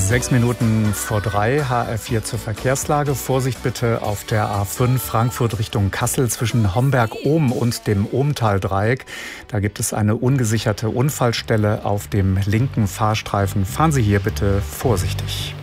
6 Minuten vor 3, HR4 zur Verkehrslage. Vorsicht bitte auf der A5 Frankfurt Richtung Kassel zwischen Homberg-Ohm und dem Ohmtal-Dreieck. Da gibt es eine ungesicherte Unfallstelle auf dem linken Fahrstreifen. Fahren Sie hier bitte vorsichtig.